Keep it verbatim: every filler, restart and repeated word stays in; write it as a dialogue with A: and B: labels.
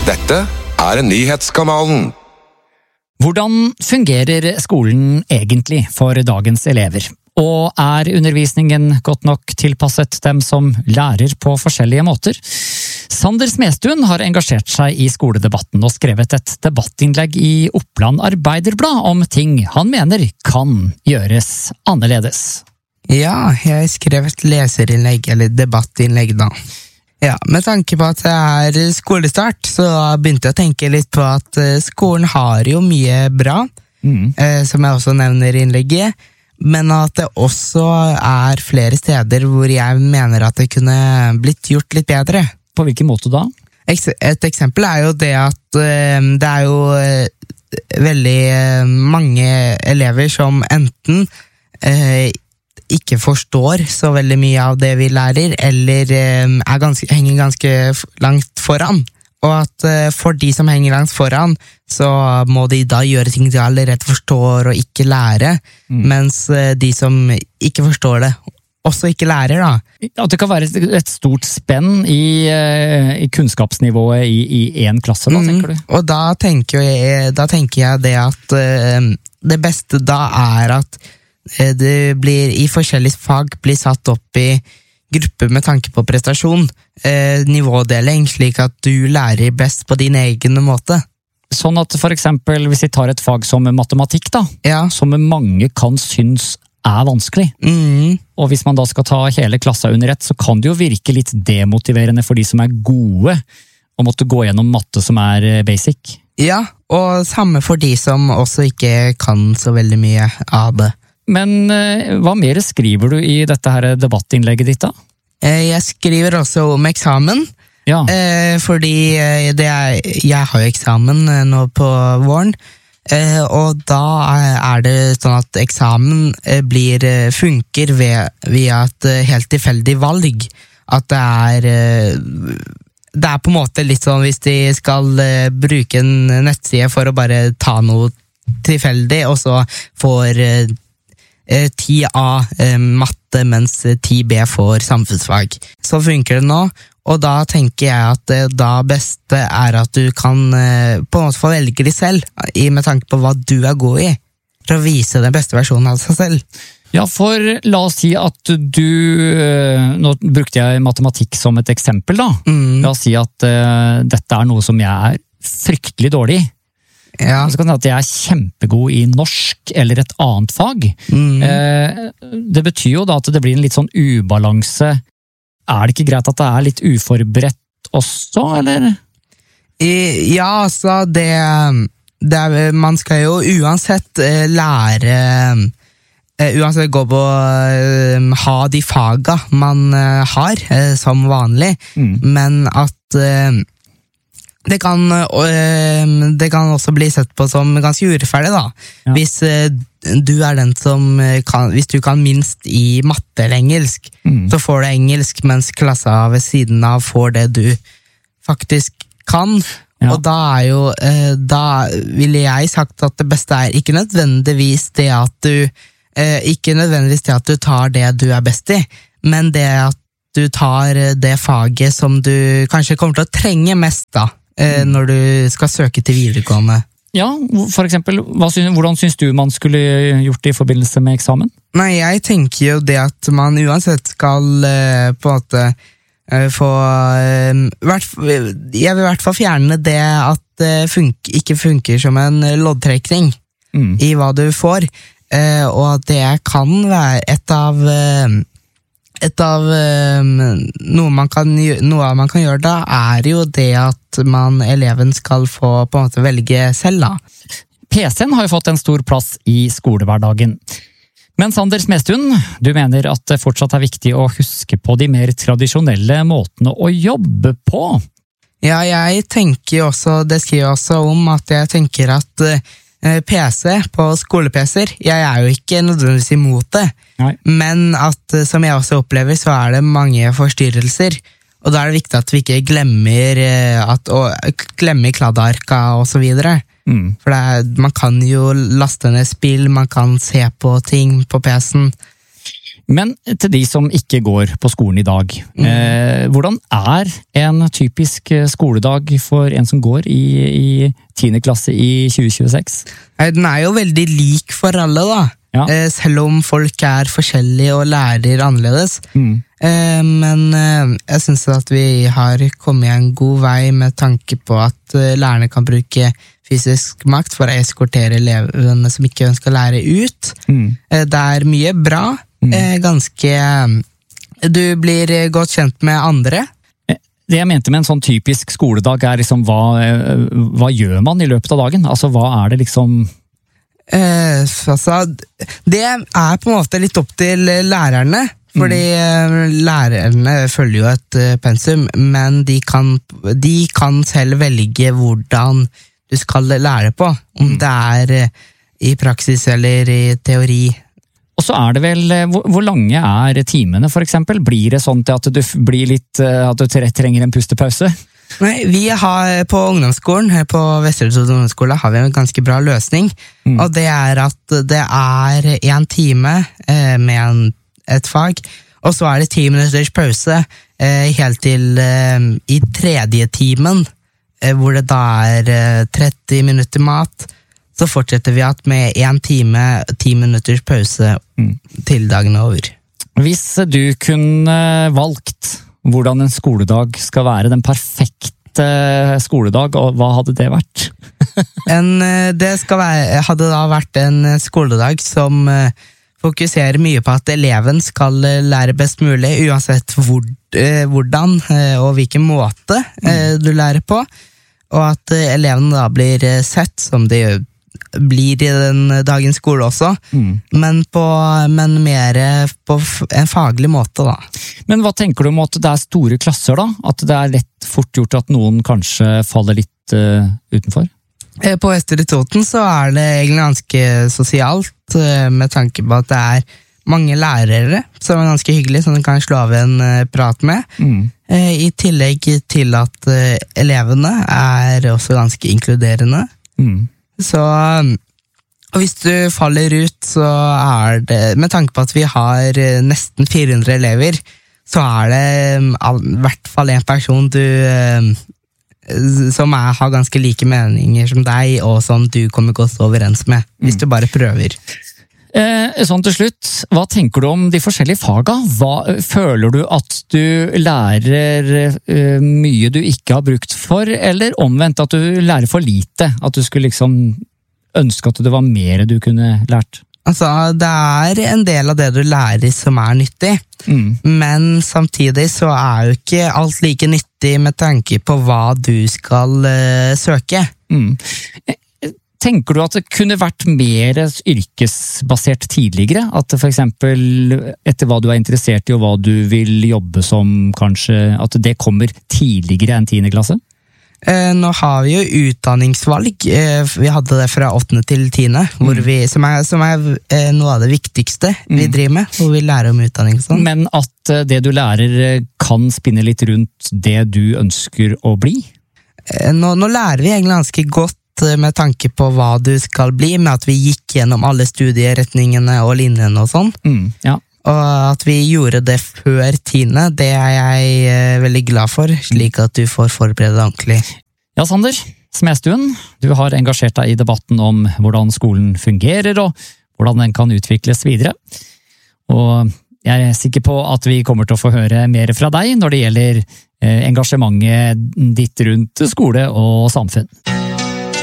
A: Dette er Nyhetskanalen.
B: Hvordan fungerer skolen egentlig for dagens elever? Og er undervisningen godt nok tilpasset dem som lærer på forskjellige måter? Sander Smestuen har engasjert seg i skoledebatten og skrevet et debattinnlegg i Oppland Arbeiderblad om ting han mener kan gjøres annerledes.
C: Ja, jeg skrev et leserinnlegg, eller debattinnlegg da. Ja, med tanke på at det er skolestart, så begynte jeg å tenke litt på at skolen har jo mye bra, mm. eh, som jeg også nevner i innlegget, men at det også er flere steder hvor jeg mener at det kunne blitt gjort litt bedre.
B: På hvilken måte da?
C: Et eksempel er jo det at uh, det er jo uh, veldig uh, mange elever som enten uh, ikke forstår så veldig mye av det vi lærer, eller uh, er ganske, henger ganske langt foran. Og at uh, for de som henger langt foran, så må de da gjøre ting de allerede forstår og ikke lære, mm. mens uh, de som ikke forstår det, også ikke lærer da.
B: At det kan være et stort spenn i, uh, i kunnskapsnivået i, i en klasse da, mm. tenker du?
C: Og da tenker jeg, da tenker jeg det at uh, det beste da er at uh, det blir i forskjellige fag blir satt opp i grupper med tanke på prestasjon, eh, nivådeling, slik at du lærer best på din egen måte.
B: Sånn at for eksempel, hvis vi tar et fag som matematikk da,
C: ja.
B: som mange kan synes er vanskelig,
C: mm.
B: og hvis man da skal ta hele klassa under ett, så kan det jo virke litt demotiverende for de som er gode, å måtte gå gjennom matte som er basic.
C: Ja, og samme for de som også ikke kan så veldig mye av det.
B: Men hva mer skriver du i dette her debattinnlegget ditt da?
C: Jeg skriver også om eksamen,
B: ja.
C: fordi det er, jeg har jo eksamen nå på våren, og da er det sånn at eksamen blir, funker ved, via et helt tilfeldig valg. At det er, det er på en måte litt sånn hvis de skal bruke en nettside for å bare ta noe tilfeldig, og så får ti A matte, mens ti B får samfunnsfag. Så funker det nå, og da tenker jeg at det da beste er at du kan på en måte få velge det selv, med tanke på hva du er god i, for å vise den beste versjonen av seg selv.
B: Ja, for la oss si at du, nå brukte jeg matematikk som et eksempel da,
C: mm.
B: la oss si at uh, dette er noe som jeg er fryktelig dårlig i.
C: Ja.
B: Så kan det at jeg er kjempegod i norsk eller et annet fag.
C: Mm.
B: Eh, det betyr jo da at det blir en litt sånn ubalanse. Er det ikke greit at det er litt uforberedt også, eller?
C: I, ja, altså, det, det er, man skal jo uansett eh, lære, eh, uansett gå på eh, ha de faga man eh, har, eh, som vanlig,
B: mm.
C: men at eh, Det kan, det kan også bli sett på som ganske urettferdig da.
B: Ja.
C: Hvis du er den som kan, hvis du kan minst i matte eller engelsk,
B: mm.
C: så får du engelsk, mens klassa ved siden av får det du faktisk kan.
B: Ja.
C: Og da er jo, da ville jeg sagt at det beste er ikke nødvendigvis det at du, ikke nødvendigvis det at du tar det du er best i, men det at du tar det faget som du kanskje kommer til å trenge mest da, når du skal søke til videregående.
B: Ja, for eksempel, hva synes, hvordan synes du man skulle gjort det i forbindelse med eksamen?
C: Nei, jeg tenker jo det at man uansett skal uh, på en måte uh, få uh, hvert, jeg vil i hvert fall fjerne det at det fun- ikke funker som en loddtrekning
B: mm.
C: i hva du får, uh, og at det kan være et av uh, Et av um, noe, man kan, noe man kan gjøre da, er jo det at man, eleven skal få på en måte velge selv da.
B: P C-en har jo fått en stor plass i skolehverdagen. Men Sander Smestuen, du mener at det fortsatt er viktig å huske på de mer tradisjonelle måtene å jobbe på?
C: Ja, jeg tenker også, det skriver jeg også om, at jeg tenker at uh, P C på skole-P C-er, jeg er jo ikke nødvendigvis imot det,
B: Nei.
C: Men at, som jeg også opplever, så er det mange forstyrrelser, og da er det viktig at vi ikke glemmer, at, og, glemmer kladdarka og så videre.
B: Mm.
C: For det er, man kan jo laste ned spill, man kan se på ting på P C-en.
B: Men til de som ikke går på skolen i dag, mm. eh, hvordan er en typisk skoledag for en som går i, i tiende klasse i tjue tjueseks?
C: Den er jo veldig lik for alle da, ja. eh, selv om folk er forskjellige og lærer annerledes. Mm. Eh, men eh, jeg synes at vi har kommet en god vei med tanke på at eh, lærerne kan bruke fysisk makt for å eskortere elevene som ikke ønsker å lære ut. Mm. Eh, det er mye bra. Mm. Ganske Du blir godt kjent med andre.
B: Det jeg mente med en sånn typisk skoledag er liksom hva, hva gjør man i løpet av dagen? Altså hva er det liksom
C: eh, altså, Det er på en måte litt opp til lærerne. Fordi mm. lærerne følger jo et pensum, men de kan, de kan selv velge hvordan du skal lære på. Om mm. det er i praksis eller i teori.
B: Og så er det vel, hvor lange er timene for eksempel? Blir det sånn at du blir litt, at du trenger en pustepause?
C: Nei, vi har på ungdomsskolen, på Vesterøy ungdomsskole, har vi en ganske bra løsning. Mm. Og det er at det er en time med en, et fag, og så er det ti minutters pause helt til i tredje timen, hvor det da er tretti minutter mat. Så fortsetter vi at med en time, ti minutters pause mm. til dagen er over.
B: Hvis du kunne valgt hvordan en skoledag skal være, den perfekte skoledag, og hva hadde det vært?
C: en, det skal være, hadde da vært en skoledag som fokuserer mye på at eleven skal lære best mulig, uansett hvor, hvordan og hvilken måte mm. du lærer på, og at eleven da blir sett som de gjør blir i den dagens skole også, mm. men, på, men mer på en faglig måte da.
B: Men hva tenker du om at det er store klasser da? At det er lett fort gjort at noen kanskje faller litt uh, utenfor?
C: På Vesterøy Toten så er det egentlig ganske sosialt, uh, med tanke på at det er mange lærere som er ganske hyggelige, som du kan slå av en uh, prat med. Mm. Uh, I tillegg til at uh, elevene er også ganske inkluderende. Mm. Så og hvis du faller ut, så er det, med tanke på at vi har nesten fire hundre elever, så er det i hvert fall en person du, som er, har ganske like meninger som deg, og som du kommer godt overens med, hvis mm. du bare prøver.
B: Eh, sånn til slutt, hva tenker du om de forskjellige faga? Hva, føler du at du lærer eh, mye du ikke har brukt for, eller omvendt at du lærer for lite? At du skulle liksom ønske at det var mer du kunne lært?
C: Altså, det er en del av det du lærer som er nyttig, mm. men samtidig så er jo ikke alt like nyttig med tanke på hva du skal uh, søke. Mm.
B: Tenker du at det kunne vært mer yrkesbasert tidligere? At for eksempel etter hva du er interessert i og hva du vil jobbe som, kanskje, at det kommer tidligere enn tiende klasse?
C: Eh, nå har vi jo utdanningsvalg. Eh, vi hadde det fra åttende til tiende, mm. som er, som er eh, noe av det viktigste vi mm. driver med, hvor vi lærer om utdanning. Sånn.
B: Men at det du lærer kan spinne litt rundt det du ønsker å bli?
C: Eh, nå, nå lærer vi egentlig ganske godt med tanke på hva du skal bli, med at vi gikk gjennom alle studieretningene og linjene og sånn. Mm, ja. Og at vi gjorde det før tiende, det er jeg eh, veldig glad for, slik at du får forberede deg ordentlig.
B: Ja, Sander Smestuen, du har engasjert deg i debatten om hvordan skolen fungerer, og hvordan den kan utvikles videre. Og jeg er sikker på at vi kommer til å få høre mer fra deg når det gjelder eh, engasjementet ditt rundt skole og samfunn.